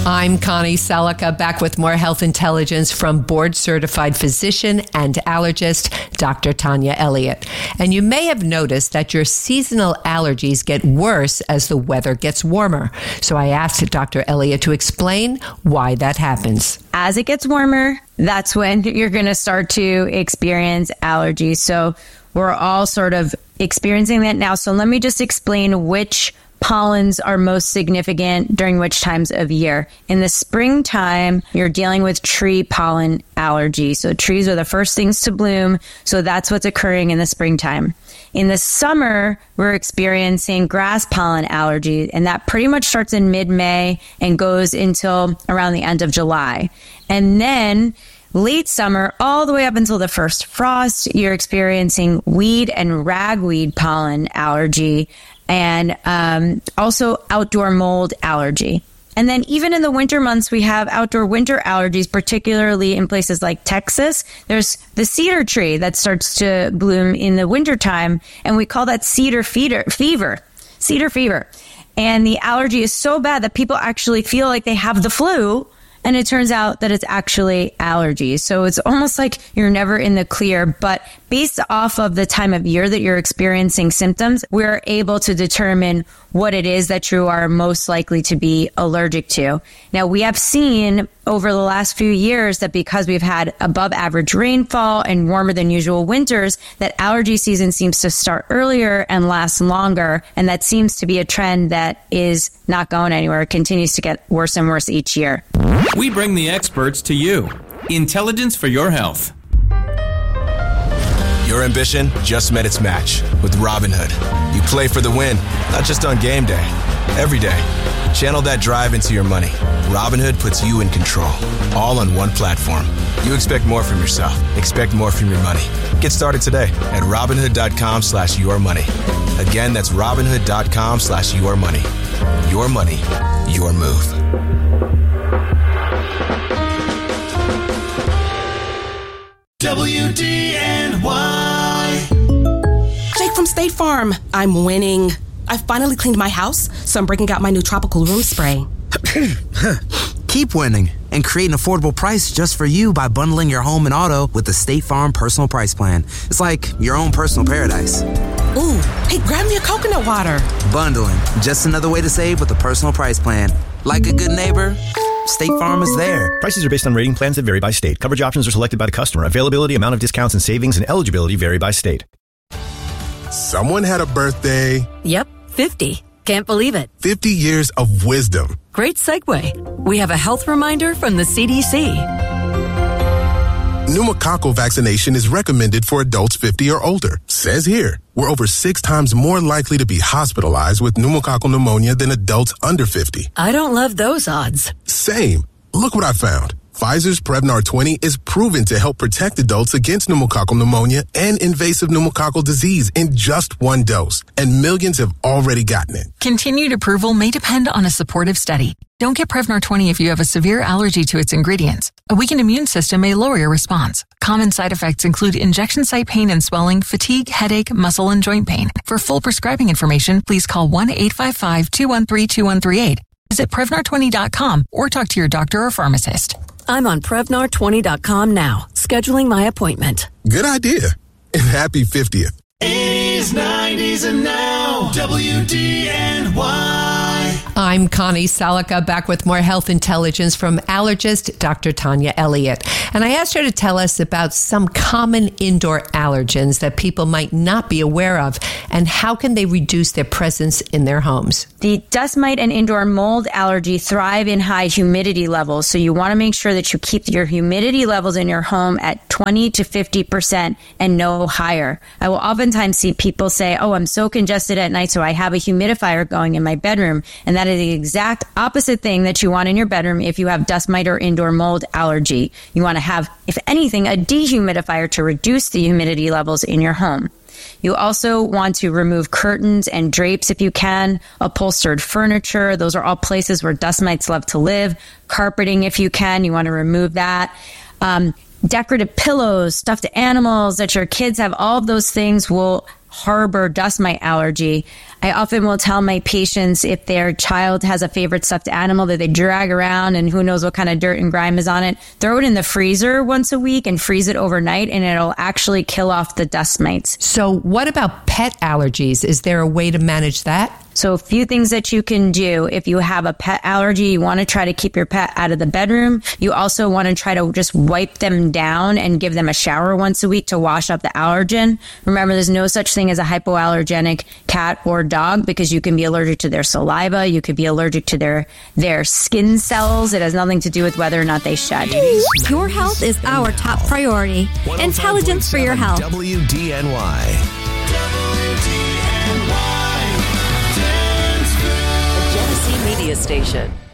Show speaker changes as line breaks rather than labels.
I'm Connie Selica, back with more health intelligence from board-certified physician and allergist, Dr. Tanya Elliott. And you may have noticed that your seasonal allergies get worse as the weather gets warmer. So I asked Dr. Elliott to explain why that happens.
As it gets warmer, that's when you're going to start to experience allergies. So we're all sort of experiencing that now. So let me just explain which pollens are most significant during which times of year. In the springtime, you're dealing with tree pollen allergy. So trees are the first things to bloom. So that's what's occurring in the springtime. In the summer, we're experiencing grass pollen allergy, and that pretty much starts in mid-May and goes until around the end of July. And then late summer, all the way up until the first frost, you're experiencing weed and ragweed pollen allergy, and also outdoor mold allergy. And then even in the winter months, we have outdoor winter allergies, particularly in places like Texas. There's the cedar tree that starts to bloom in the wintertime, and we call that cedar fever. And the allergy is so bad that people actually feel like they have the flu, and it turns out that it's actually allergies. So it's almost like you're never in the clear. But based off of the time of year that you're experiencing symptoms, we're able to determine what it is that you are most likely to be allergic to. Now, we have seen over the last few years that because we've had above average rainfall and warmer than usual winters, that allergy season seems to start earlier and last longer. And that seems to be a trend that is not going anywhere. It continues to get worse and worse each year.
We bring the experts to you. Intelligence for your health.
Your ambition just met its match with Robinhood. You play for the win, not just on game day, every day. Channel that drive into your money. Robinhood puts you in control, all on one platform. You expect more from yourself. Expect more from your money. Get started today at Robinhood.com/yourmoney. Again, that's Robinhood.com/yourmoney. Your money, your move.
WDNY. Jake from State Farm. I'm winning. I finally cleaned my house, so I'm breaking out my new tropical room spray.
Keep winning and create an affordable price just for you by bundling your home and auto with the State Farm Personal Price Plan. It's like your own personal paradise.
Ooh, hey, grab me a coconut water.
Bundling, just another way to save with a personal price plan. Like a good neighbor, State Farm is there.
Prices are based on rating plans that vary by state. Coverage options are selected by the customer. Availability, amount of discounts and savings, and eligibility vary by state.
Someone had a birthday.
Yep, 50. Can't believe it.
50 years of wisdom.
Great segue. We have a health reminder from the CDC.
Pneumococcal vaccination is recommended for adults 50 or older. Says here, we're over 6 times more likely to be hospitalized with pneumococcal pneumonia than adults under 50.
I don't love those odds.
Same. Look what I found. Pfizer's Prevnar 20 is proven to help protect adults against pneumococcal pneumonia and invasive pneumococcal disease in just 1 dose, and millions have already gotten it.
Continued approval may depend on a supportive study. Don't get Prevnar 20 if you have a severe allergy to its ingredients. A weakened immune system may lower your response. Common side effects include injection site pain and swelling, fatigue, headache, muscle, and joint pain. For full prescribing information, please call 1-855-213-2138. Visit Prevnar20.com or talk to your doctor or pharmacist.
I'm on Prevnar20.com now, scheduling my appointment.
Good idea. And happy 50th.
80s, 90s, and now, WDNY.
I'm Connie Selica, back with more health intelligence from allergist Dr. Tanya Elliott. And I asked her to tell us about some common indoor allergens that people might not be aware of, and how can they reduce their presence in their homes.
The dust mite and indoor mold allergy thrive in high humidity levels. So you want to make sure that you keep your humidity levels in your home at 20 to 50% and no higher. I will oftentimes see people say, oh, I'm so congested at night, so I have a humidifier going in my bedroom. And that is the exact opposite thing that you want in your bedroom if you have dust mite or indoor mold allergy. You want to have, if anything, a dehumidifier to reduce the humidity levels in your home. You also want to remove curtains and drapes if you can, upholstered furniture. Those are all places where dust mites love to live. Carpeting if you can, you want to remove that. Decorative pillows, stuffed animals that your kids have, all of those things will harbor dust mite allergy. I often will tell my patients if their child has a favorite stuffed animal that they drag around and who knows what kind of dirt and grime is on it, throw it in the freezer once a week and freeze it overnight, and it'll actually kill off the dust mites.
So what about pet allergies? Is there a way to manage that?
So a few things that you can do if you have a pet allergy, you want to try to keep your pet out of the bedroom. You also want to try to just wipe them down and give them a shower once a week to wash up the allergen. Remember, there's no such thing as a hypoallergenic cat or dog because you can be allergic to their saliva. You could be allergic to their skin cells. It has nothing to do with whether or not they shed.
Your health is our top priority. Intelligence for your health.
WDNY.
Genesee Media Station.